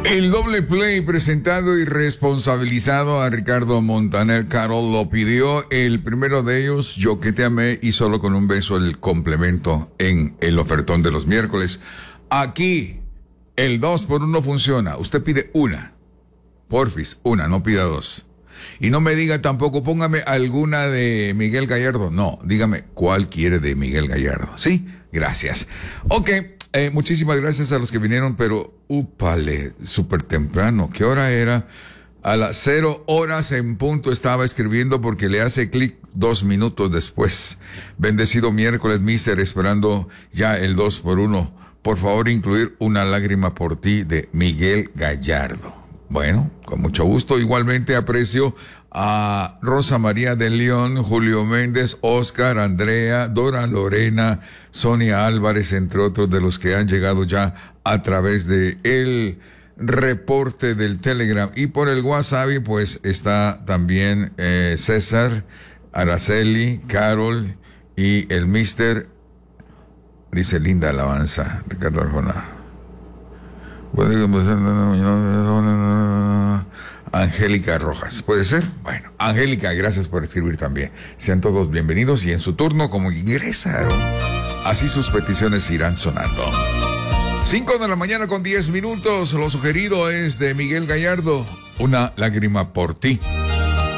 El doble play presentado y responsabilizado a Ricardo Montaner. Carol lo pidió. El primero de ellos, Yo que te amé, y Solo con un beso, el complemento en el ofertón de los miércoles. Aquí, el 2x1 funciona. Usted pide una. Porfis, una, no pida dos. Y no me diga tampoco, póngame alguna de Miguel Gallardo. No, dígame cuál quiere de Miguel Gallardo. ¿Sí? Gracias. Ok. Muchísimas gracias a los que vinieron, pero úpale, súper temprano. ¿Qué hora era? A las 0 horas en punto estaba escribiendo porque le hace clic 2 minutos después. Bendecido miércoles, mister, esperando ya el 2x1. Por favor, incluir Una lágrima por ti de Miguel Gallardo. Bueno, con mucho gusto. Igualmente aprecio a Rosa María de León, Julio Méndez, Oscar, Andrea, Dora Lorena, Sonia Álvarez, entre otros de los que han llegado ya a través de el reporte del Telegram. Y por el WhatsApp, pues está también César, Araceli, Carol y el mister. Dice linda alabanza, Ricardo Arjona. Angélica Rojas, ¿puede ser? Bueno, Angélica, gracias por escribir también. Sean todos bienvenidos y en su turno, como ingresaron, así sus peticiones irán sonando. 5 de la mañana con 10 minutos. Lo sugerido es de Miguel Gallardo, Una lágrima por ti.